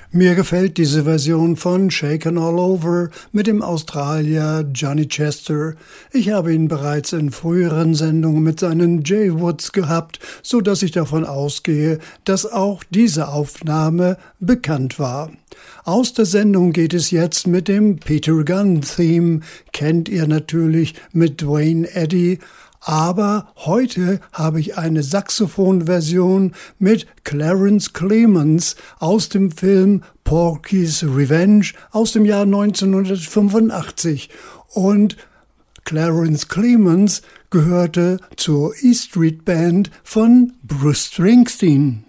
Mir gefällt diese Version von Shaken All Over mit dem Australier Johnny Chester. Ich habe ihn bereits in früheren Sendungen mit seinen J-Woods gehabt, so dass ich davon ausgehe, dass auch diese Aufnahme bekannt war. Aus der Sendung geht es jetzt mit dem Peter Gunn Theme, kennt ihr natürlich mit Duane Eddy. Aber heute habe ich eine Saxophonversion mit Clarence Clemons aus dem Film Porky's Revenge aus dem Jahr 1985. Und Clarence Clemons gehörte zur E Street Band von Bruce Springsteen.